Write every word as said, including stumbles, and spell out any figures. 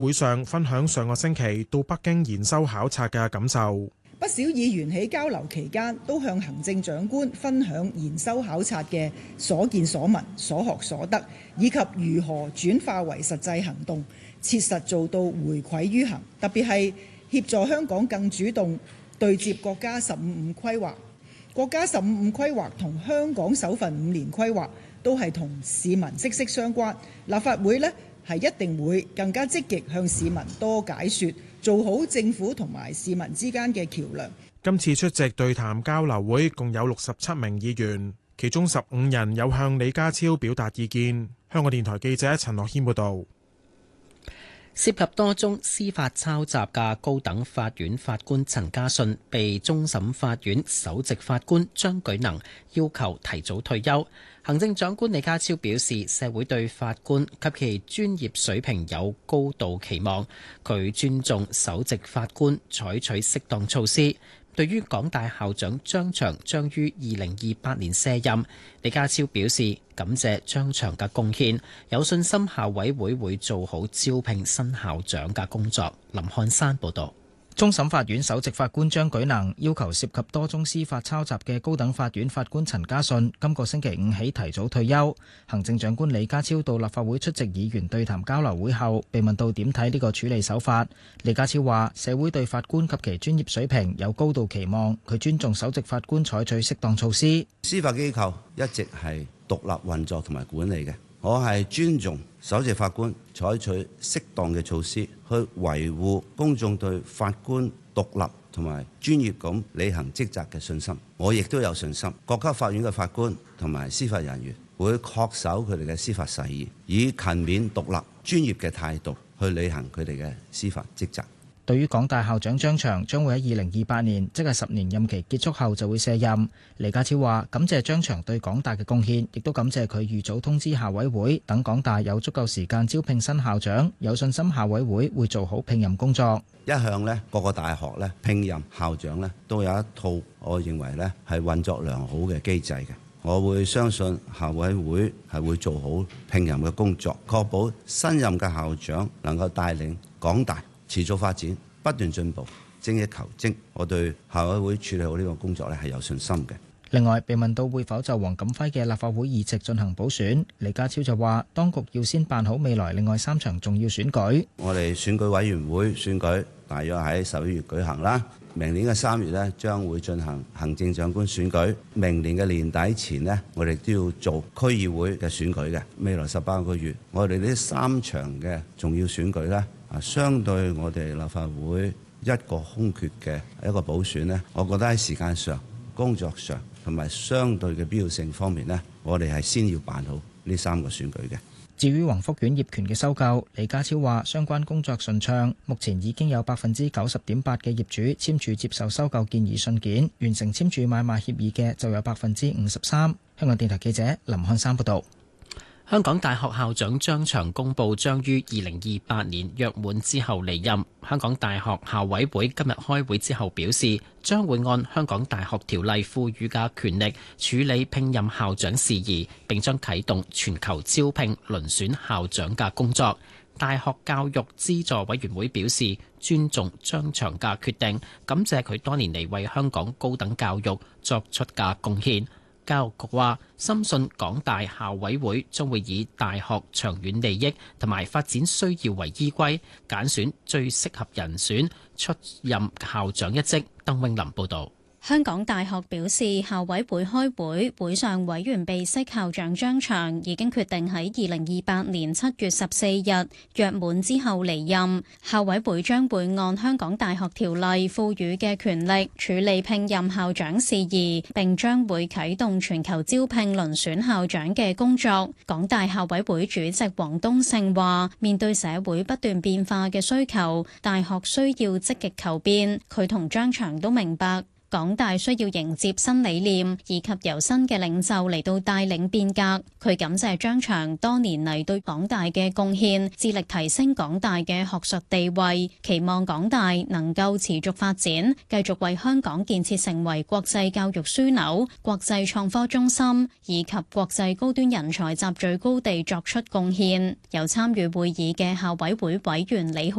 會上分享上個星期到北京研修考察嘅感受。 不少議員喺交流期間都向行政長官分享研修考察嘅所見所聞、所學所得，以及如何轉化為實際行動，切實做到回饋於行。特別係協助香港更主動對接國家十五五規劃。國家十五五規劃同香港首份五年規劃都係同市民息息相關。立法會呢係一定會更加積極向市民多解說，做好政府同埋市民之間嘅橋樑。 今次出席對談交流會共有六十七名議員，其中十五人有向李家超表達意見。香港電台記者陳樂軒報導。 涉及多宗司法抄襲嘅高等法院法官陳家信，被終審法院首席法官張舉能要求提早退休。行政長官李家超表示，社會對法官及其專業水平有高度期望，佢尊重首席法官採取適當措施。對於港大校長張翔將於二零二八年卸任，李家超表示感謝張翔嘅貢獻，有信心校委會會做好招聘新校長嘅工作。林漢山報導。 終審法院首席法官張舉能要求涉及多宗司法抄襲嘅高等法院法官陳家信今個星期五起提早退休。行政長官李家超到立法會出席議員對談交流會後，被問到點睇呢個處理手法，李家超話社會對法官及其專業水平有高度期望，佢尊重首席法官採取適當措施。 司法機構一直係獨立運作同埋管理嘅，我係尊重首席法官採取適當嘅措施，去維護公眾對法官獨立同埋專業咁履行職責嘅信心。我亦都有信心，各級法院嘅法官同埋司法人員會恪守佢哋嘅司法誓言，以勤勉獨立專業嘅態度去履行佢哋嘅司法職責。 對於港大校長張翔將會喺二零二八年，即係十年任期結束後就會卸任，李家超話感謝張翔對港大嘅貢獻，亦都感謝佢預早通知校委會，等港大有足夠時間招聘新校長，有信心校委會會做好聘任工作。 一向呢，各個大學呢聘任校長呢都有一套我認為呢係運作良好嘅機制嘅。我會相信校委會係會做好聘任嘅工作，確保新任嘅校長能夠帶領港大持續發展，不斷進步，精益求精。我對校委會處理好呢個工作咧係有信心嘅。 另外，被問到會否就黃錦輝嘅立法會議席進行補選，李家超就話當局要先辦好未來另外三場重要選舉。 我哋選舉委員會選舉大約喺十一月舉行啦，明年嘅三月咧將會進行行政長官選舉，明年嘅年底前呢，我哋都要做區議會嘅選舉嘅。未來十八個月，我哋呢三場嘅重要選舉咧。啊，相對我哋立法會一個空缺嘅一個補選呢，我覺得喺時間上、工作上同埋相對嘅必要性方面呢，我哋係先要辦好呢三個選舉嘅。 至於宏福苑業權嘅收購，李家超話相關工作順暢，目前已經有百分之九十點八嘅業主簽署接受收購建議信件，完成簽署買賣協議嘅就有百分之五十三。香港電台記者林漢山報導。 香港大學校長張翔公佈將於二零二八年約滿之後離任。香港大學校委會今日開會之後表示，將會按香港大學條例賦予嘅權力處理聘任校長事宜，並將啟動全球招聘遴選校長嘅工作。大學教育資助委員會表示尊重張翔嘅決定，感謝佢多年嚟為香港高等教育作出嘅貢獻。教育局話深信港大校委會將會以大學長遠利益同埋發展需要為依歸，揀選最適合人選出任校長一職。鄧永林報導。 香港大學表示，校委會開會，會上委員備悉校長張翔已經決定喺二零二八年七月十四日約滿之後離任。校委會將會按香港大學條例賦予嘅權力處理聘任校長事宜，並將會啟動全球招聘遴選校長嘅工作。港大校委會主席黃東勝話，面對社會不斷變化嘅需求，大學需要積極求變。佢同張翔都明白。 港大需要迎接新理念，以及由新嘅領袖嚟到帶領變革。佢感謝張翔多年嚟對港大嘅貢獻，致力提升港大嘅學術地位，期望港大能夠持續發展，繼續為香港建設成為國際教育樞紐、國際創科中心以及國際高端人才集聚高地作出貢獻。有參與會議嘅校委會委員李浩